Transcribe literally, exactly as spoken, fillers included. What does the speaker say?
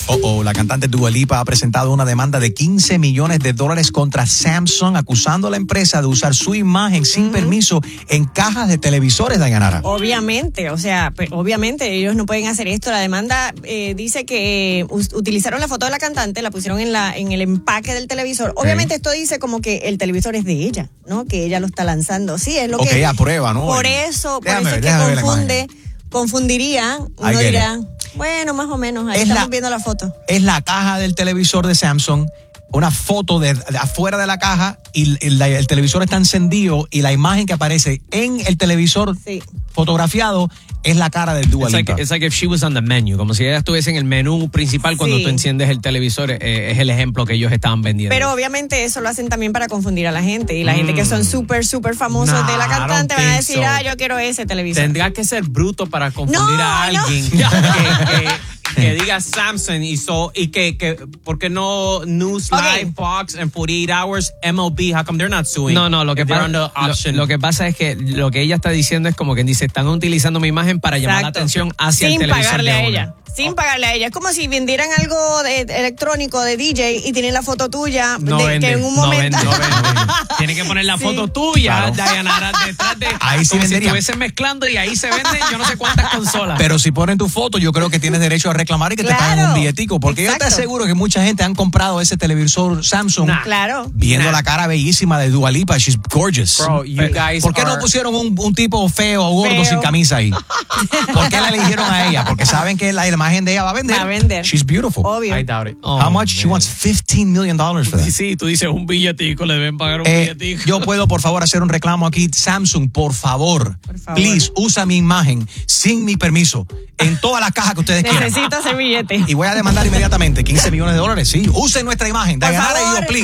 Oh, oh, la cantante Dua Lipa ha presentado una demanda de quince millones de dólares contra Samsung, acusando a la empresa de usar su imagen sin uh-huh. permiso en cajas de televisores, Dayanara. Obviamente, o sea, pues, obviamente ellos no pueden hacer esto. La demanda eh, dice que uh, utilizaron la foto de la cantante, la pusieron en la en el empaque del televisor. Obviamente hey. esto dice como que el televisor es de ella, ¿no? Que ella lo está lanzando. Sí, es lo okay, que... Ok, aprueba, ¿no? Por eso, déjame, por eso es que confunde, confundiría. Uno dirá, bueno, más o menos, ahí es estamos la, viendo la foto. Es la caja del televisor de Samsung, una foto de, de afuera de la caja y el, el, el televisor está encendido y la imagen que aparece en el televisor sí. fotografiado es la cara del Dua Lipa. It's like, it's like if she was on the menu, como si ella estuviese en el menú principal cuando sí. tú enciendes el televisor, eh, es el ejemplo que ellos estaban vendiendo. Pero obviamente eso lo hacen también para confundir a la gente y la mm. gente que son súper, súper famosos nah, de la cantante van a decir, so. ah, yo quiero ese televisor. Tendría que ser bruto para confundir no, a alguien no. que, que, que diga Samsung y, so, y que, que, ¿por qué no News okay. Live, Fox, en forty-eight hours, M L B? How come they're not suing? No, no, lo que, pasa, lo, lo que pasa es que lo que ella está diciendo es como quien dice, están utilizando mi imagen para llamar Exacto. la atención hacia Sin el televisor pagarle de a una. ella. Sin pagarle a ella. Es como si vendieran algo de electrónico de D J y tienen la foto tuya no de, vende, que en un no momento vende, no vende. Tienen que poner la sí. foto tuya, claro. Dayanara, detrás de ahí sí como vendería. si estuviesen mezclando y ahí se venden yo no sé cuántas consolas. Pero si ponen tu foto, yo creo que tienes derecho a reclamar y que claro. te paguen un billetico. Porque Exacto. yo te aseguro que mucha gente han comprado ese televisor Samsung nah. claro. viendo nah. la cara bellísima de Dua Lipa. She's gorgeous. Bro, you guys ¿Por qué are... no pusieron un, un tipo feo o gordo feo. sin camisa ahí? ¿Por qué la eligieron a ella? Porque saben que la imagen de ella va a vender. Va a vender. She's beautiful. Obvio. I doubt it. Oh, How much? Man. She wants fifteen million dollars for that. Sí, sí, tú dices un billetico, le deben pagar un eh, billetico. Yo puedo, por favor, hacer un reclamo aquí. Samsung, por favor, por favor. please, usa mi imagen sin mi permiso en todas las cajas que ustedes quieran. Necesito ese billete. Y voy a demandar inmediatamente quince millones de dólares. Sí, usen nuestra imagen. Dayanara y yo, please.